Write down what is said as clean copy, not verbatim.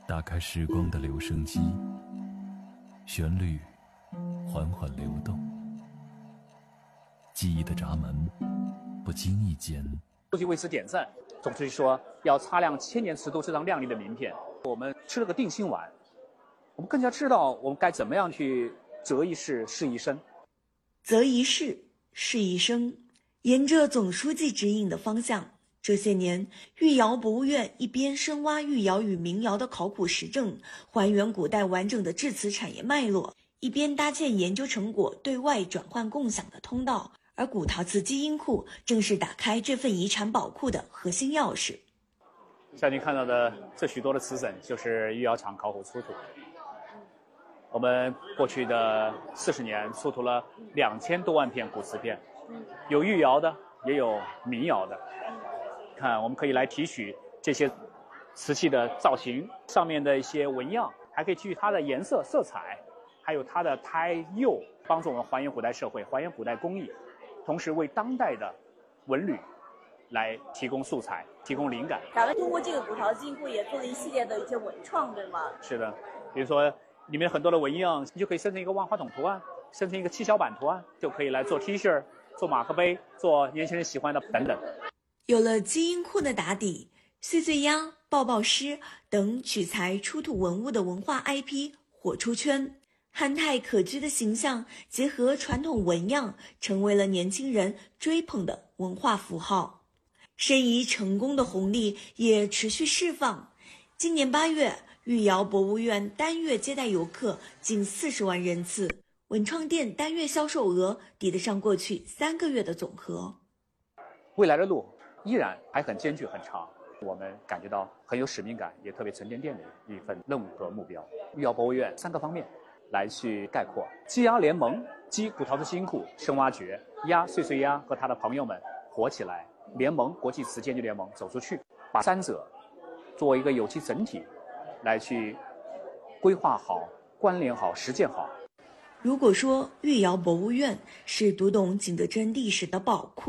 打开时光的留声机，旋律缓缓流动，记忆的闸门不经意间。 出去为此点赞，总书记说要擦亮千年瓷都这张亮丽的名片。我们吃了个定心丸，我们更加知道我们该怎么样去择一事是一生。 择一事是一生，沿着总书记指引的方向，这些年，御窑博物院一边深挖御窑与民窑的考古实证，还原古代完整的制瓷产业脉络，一边搭建研究成果对外转换共享的通道。而古陶瓷基因库正是打开这份遗产宝库的核心钥匙。 像您看到的这许多的瓷枕，就是御窑厂考古出土。我们过去的40年出土了2000多万片古瓷片，有御窑的，也有民窑的。看，我们可以来提取这些瓷器的造型，上面的一些纹样，还可以提取它的颜色、色彩，还有它的胎釉，帮助我们还原古代社会，还原古代工艺，同时为当代的文旅来提供素材、提供灵感。 咱们通过这个古陶基因库也做了一系列的一些文创，对吗？ 是的，比如说里面很多的纹样，你就可以生成一个万花筒图案，生成一个七巧板图案，就可以来做 T 恤、做马克杯、做年轻人喜欢的等等。 有了基因库的打底，碎碎鸭、抱抱狮等取材出土文物的文化 IP 火出圈，憨态可掬的形象结合传统纹样，成为了年轻人追捧的文化符号。申遗成功的红利也持续释放。今年8月，御窑博物院单月接待游客近40万人次，文创店单月销售额抵得上过去3个月的总和。 未来的路依然还很艰巨很长，我们感觉到很有使命感，也特别沉甸甸的一份任务和目标。御窑博物院3个方面来去概括：鸡鸭联盟，鸡古陶瓷基因库深挖掘，鸭碎碎鸭和他的朋友们活起来，联盟国际瓷研究联盟走出去，把3者作为一个有机整体来去规划好、关联好、实践好。 如果说御窑博物院是读懂景德镇历史的宝库，